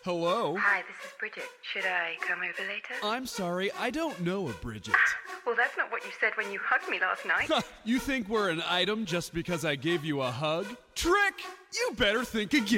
Hello? Hi, this is Bridget. Should I come over later? I'm sorry, I don't know a Bridget. Well, that's not what you said when you hugged me last night. You think we're an item just because I gave you a hug? Trick! You better think again.